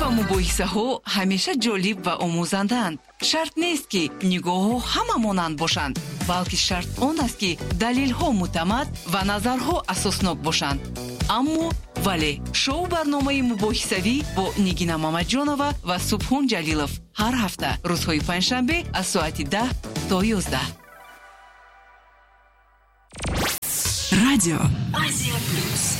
ва мубоҳисаҳо ҳамеша ҷолиб ва омӯзанданд. Шарт нест ки нигоҳҳо ҳама монанд бошанд, балки шарт он аст ки далелҳо муътамад ва назарҳо асоснок бошанд. аммо вале шоу барномаи мубоҳисавӣ бо Нигина Мамаҷонова ва Субҳон Ҷалилов ҳар ҳафта рӯзҳои панҷшанбе аз соати 10 то 11. Радио Азия Плюс.